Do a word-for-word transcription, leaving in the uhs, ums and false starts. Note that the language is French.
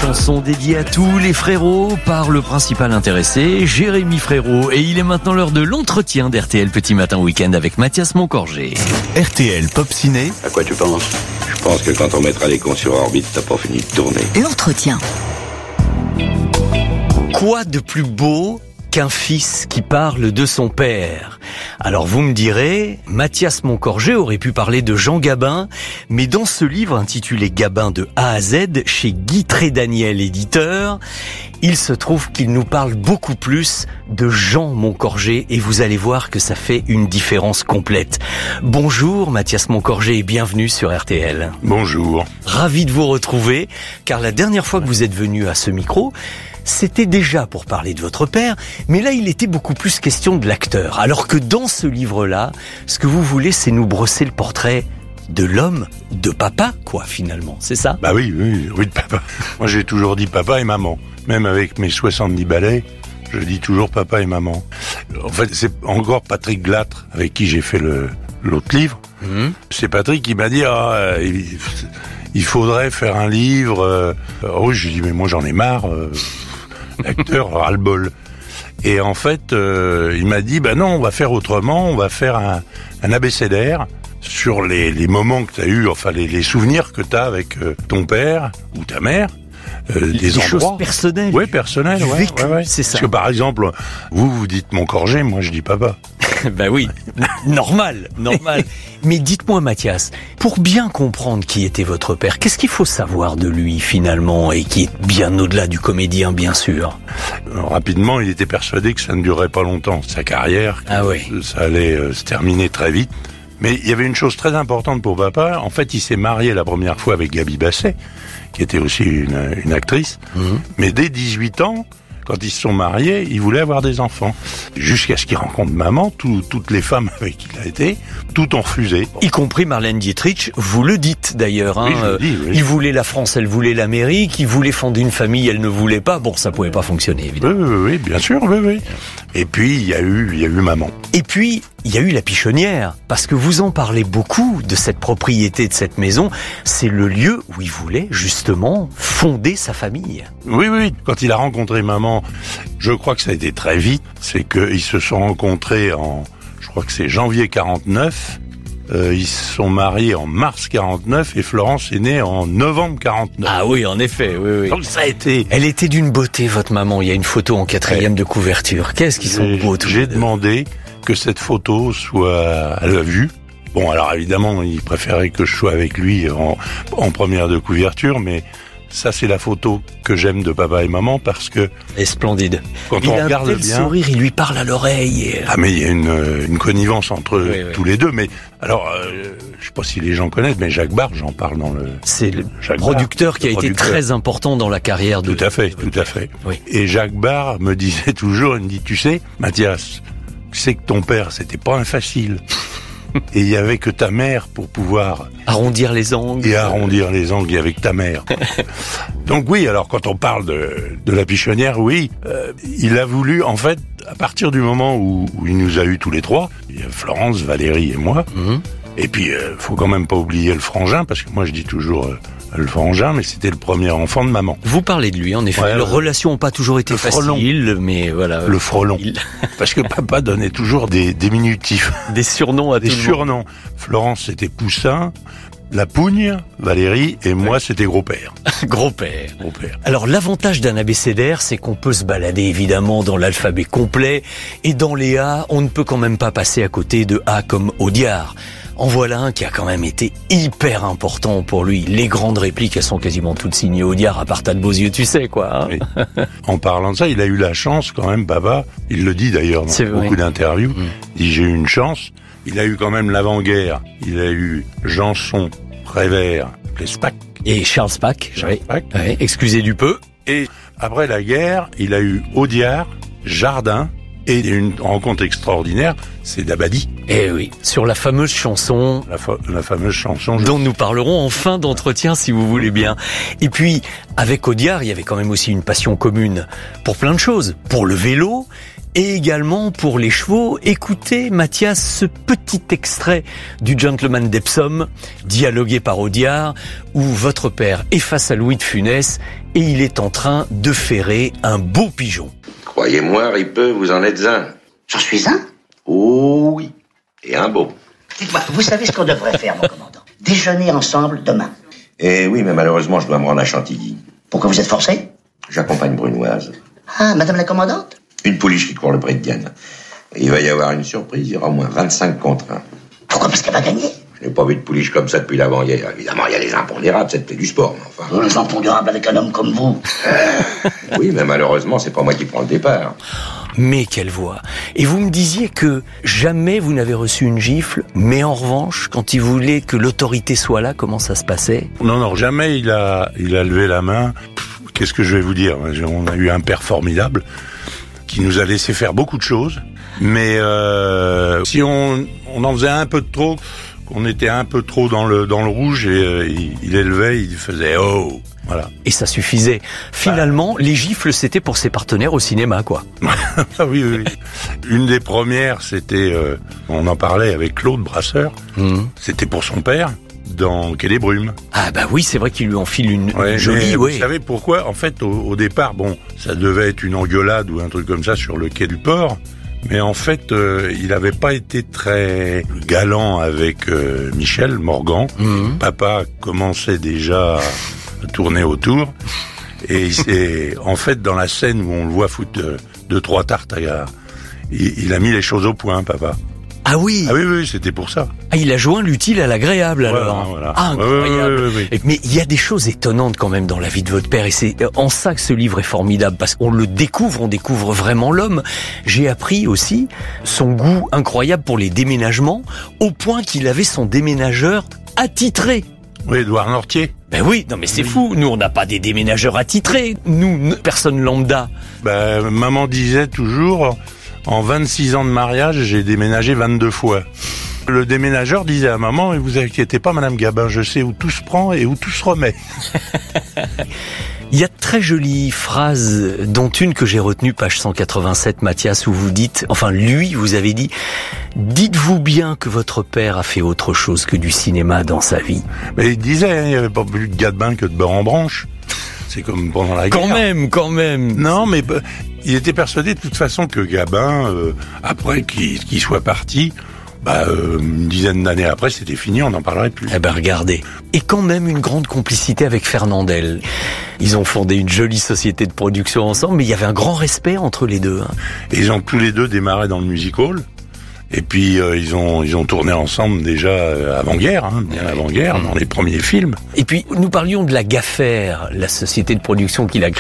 chanson dédiée à tous les frérots par le principal intéressé, Jérémy Frérot. Et il est maintenant l'heure de l'entretien d'R T L Petit Matin Week-end avec Mathias Moncorgé. R T L Pop Ciné. À quoi tu penses? Je pense que quand on mettra les cons sur orbite, t'as pas fini de tourner. L'entretien. Quoi de plus beau qu'un fils qui parle de son père? Alors vous me direz, Mathias Moncorgé aurait pu parler de Jean Gabin, mais dans ce livre intitulé Gabin de A à Z, chez Guy Trédaniel éditeur, il se trouve qu'il nous parle beaucoup plus de Jean Moncorgé, et vous allez voir que ça fait une différence complète. Bonjour Mathias Moncorgé et bienvenue sur R T L. Bonjour. Ravi de vous retrouver, car la dernière fois que vous êtes venu à ce micro, c'était déjà pour parler de votre père, mais là il était beaucoup plus question de l'acteur. Alors que dans ce livre-là, ce que vous voulez, c'est nous brosser le portrait de l'homme, de papa, quoi, finalement, c'est ça? Bah oui, oui, oui, de papa. Moi j'ai toujours dit papa et maman. Même avec mes soixante-dix ballets, je dis toujours papa et maman. En fait, c'est encore Patrick Glâtre, avec qui j'ai fait le, l'autre livre. Mmh. C'est Patrick qui m'a dit, ah, il, il faudrait faire un livre. Euh, oh, je lui dis, mais moi j'en ai marre. Euh, L'acteur ras-le-bol. Et en fait, euh, il m'a dit, bah non, on va faire autrement, on va faire un, un abécédaire sur les, les moments que tu as eu, enfin les, les souvenirs que tu as avec euh, ton père ou ta mère. Euh, des, des endroits. Choses personnelles. Oui, personnelles, ouais, vécu, ouais, ouais. C'est ça. Parce que par exemple, vous, vous dites Moncorgé, moi je dis papa. Ben oui, normal, normal. Mais dites-moi Mathias, pour bien comprendre qui était votre père, qu'est-ce qu'il faut savoir de lui finalement, et qui est bien au-delà du comédien bien sûr? Alors, rapidement, il était persuadé que ça ne durerait pas longtemps, sa carrière, ah oui. ça allait euh, se terminer très vite. Mais il y avait une chose très importante pour papa, en fait il s'est marié la première fois avec Gaby Basset, qui était aussi une, une actrice, mmh. mais dès dix-huit ans, quand ils se sont mariés, il voulait avoir des enfants. Jusqu'à ce qu'il rencontre maman, tout, toutes les femmes avec qui il a été, tout ont refusé. Y compris Marlène Dietrich, vous le dites d'ailleurs. Hein. Oui, je le dis, oui. Il voulait la France, elle voulait l'Amérique. Il voulait fonder une famille, elle ne voulait pas. Bon, ça pouvait pas fonctionner, évidemment. Oui, oui, oui, bien sûr, oui, oui. Et puis, il y a eu, il y a eu maman. Et puis, il y a eu la Pichonnière, parce que vous en parlez beaucoup de cette propriété, de cette maison. C'est le lieu où il voulait, justement, fonder sa famille. Oui, oui. Quand il a rencontré maman, je crois que ça a été très vite. C'est qu'ils se sont rencontrés en, je crois que c'est janvier quarante-neuf. Euh, ils se sont mariés en mars quarante-neuf et Florence est née en novembre quarante-neuf. Ah oui, en effet, oui, oui. Donc ça a été... Elle était d'une beauté, votre maman. Il y a une photo en quatrième ouais. de couverture. Qu'est-ce qu'ils sont beaux tous les deux. J'ai demandé que cette photo soit à la vue. Bon, alors évidemment, il préférait que je sois avec lui en, en première de couverture, mais ça, c'est la photo que j'aime de papa et maman parce que... Et splendide. Quand il on a regarde un bien... sourire, il lui parle à l'oreille. Et... Ah, mais il y a une, une connivence entre oui, oui. tous les deux. Mais alors, euh, je sais pas si les gens connaissent, mais Jacques Barre, j'en parle dans le... C'est le Jacques producteur Barre, qui a le été producteur. très important dans la carrière de... Tout à fait, tout à fait. Oui. Et Jacques Barre me disait toujours, il me dit, tu sais, Mathias, tu sais que ton père, c'était pas un facile. Et il y avait que ta mère pour pouvoir... Arrondir les angles. Et arrondir les angles, il y avait que ta mère. Donc oui, alors quand on parle de, de la Pichonnière, oui, euh, il a voulu, en fait, à partir du moment où, où il nous a eu tous les trois, il y a Florence, Valérie et moi, mmh. et puis euh, faut quand même pas oublier le frangin, parce que moi je dis toujours... Euh, le frangin, mais c'était le premier enfant de maman. Vous parlez de lui, en effet. Ouais, Leurs relations n'ont pas toujours été faciles, mais voilà. Le frelon. Il... Parce que papa donnait toujours des diminutifs. Des surnoms à des tout le surnoms. Monde. Florence, c'était Poussin. La Pougne, Valérie, et moi, ouais. c'était Gros-Père. Gros-Père. Gros-Père. Alors, l'avantage d'un abécédaire, c'est qu'on peut se balader, évidemment, dans l'alphabet complet. Et dans les A, on ne peut quand même pas passer à côté de A comme Audiard. En voilà un qui a quand même été hyper important pour lui. Les grandes répliques, elles sont quasiment toutes signées Audiard, à part t'as de beaux yeux, tu sais, quoi. Hein. Oui. En parlant de ça, il a eu la chance, quand même, papa. Il le dit d'ailleurs dans c'est beaucoup vrai. d'interviews. Mmh. Il dit, j'ai eu une chance. Il a eu quand même l'avant-guerre. Il a eu Janson, Prévert, les Spack. Et Charles Spack. Charles Spack. Ouais, excusez du peu. Et après la guerre, il a eu Audiard, Jardin, et une rencontre extraordinaire, c'est Dabadi. Eh oui, sur la fameuse chanson... La, fa- la fameuse chanson... dont nous parlerons en fin d'entretien, si vous voulez bien. Et puis, avec Audiard, il y avait quand même aussi une passion commune pour plein de choses. Pour le vélo, et également pour les chevaux. Écoutez, Mathias, ce petit extrait du Gentleman d'Epsom, dialogué par Audiard, où votre père est face à Louis de Funès et il est en train de ferrer un beau pigeon. Croyez-moi, Ripeux, vous en êtes un. J'en suis un? Oh oui, et un beau. Dites-moi, vous savez ce qu'on devrait faire, mon commandant? Déjeuner ensemble demain. Eh oui, mais malheureusement, je dois me rendre à Chantilly. Pourquoi vous êtes forcé? J'accompagne Brunoise. Ah, madame la commandante? Une pouliche qui court le prix de Diane. Et il va y avoir une surprise, il y aura au moins vingt-cinq contre un. Pourquoi? Parce qu'elle va gagner. Je n'ai pas vu de pouliche comme ça depuis l'avant-hier. Évidemment, il y a les impondérables, c'est du sport, mais enfin... Les impondérables avec un homme comme vous. Oui, mais malheureusement, c'est pas moi qui prends le départ. Mais quelle voix! Et vous me disiez que jamais vous n'avez reçu une gifle, mais en revanche, quand il voulait que l'autorité soit là, comment ça se passait? Non, non, jamais il a, il a levé la main. Pff, qu'est-ce que je vais vous dire? On a eu un père formidable qui nous a laissé faire beaucoup de choses. Mais euh, si on, on en faisait un peu de trop, qu'on était un peu trop dans le, dans le rouge, et euh, il, il élevait, il faisait « oh ». Voilà. Et ça suffisait. Finalement, bah. les gifles, c'était pour ses partenaires au cinéma, quoi. oui, oui, oui. Une des premières, c'était, euh, on en parlait avec Claude Brasseur, mmh. c'était pour son père, dans Quai des Brumes. Ah bah oui, c'est vrai qu'il lui enfile une, ouais, une jolie... Vous ouais. savez pourquoi? En fait, au, au départ, bon, ça devait être une engueulade ou un truc comme ça sur le quai du port. Mais en fait, euh, il n'avait pas été très galant avec euh, Michel Morgan. Mmh. Papa commençait déjà à tourner autour. Et c'est en fait dans la scène où on le voit foutre deux, deux trois tartes à gare, il, il a mis les choses au point, papa. Ah oui. Ah oui, oui, c'était pour ça. Ah, il a joint l'utile à l'agréable, voilà, alors. Voilà. Ah, incroyable. Oui, oui, oui. Mais il y a des choses étonnantes quand même dans la vie de votre père, et c'est en ça que ce livre est formidable, parce qu'on le découvre, on découvre vraiment l'homme. J'ai appris aussi son goût incroyable pour les déménagements, au point qu'il avait son déménageur attitré. Oui, Édouard Nortier. Ben oui, non mais c'est oui. fou, nous on n'a pas des déménageurs attitrés, nous, personne lambda. Ben, maman disait toujours, en vingt-six ans de mariage, j'ai déménagé vingt-deux fois. Le déménageur disait à maman, ne vous inquiétez pas Madame Gabin, je sais où tout se prend et où tout se remet. Il y a de très jolies phrases, dont une que j'ai retenue, page cent quatre-vingt-sept, Mathias, où vous dites, enfin lui, vous avez dit, dites-vous bien que votre père a fait autre chose que du cinéma dans sa vie. Mais il disait, hein, il n'y avait pas plus de Gabin que de beurre en branche. C'est comme pendant la guerre. Quand même, quand même. Non, mais bah, il était persuadé de toute façon que Gabin, euh, après qu'il, qu'il soit parti, bah, euh, une dizaine d'années après, c'était fini, on n'en parlerait plus. Eh ben, regardez. Et quand même une grande complicité avec Fernandel. Ils ont fondé une jolie société de production ensemble, mais il y avait un grand respect entre les deux. Hein. Et ils ont tous les deux démarré dans le music hall. Et puis euh, ils ont ils ont tourné ensemble déjà euh, avant-guerre, hein, bien avant-guerre, dans les premiers films. Et puis nous parlions de la Gaffer, la société de production qu'il a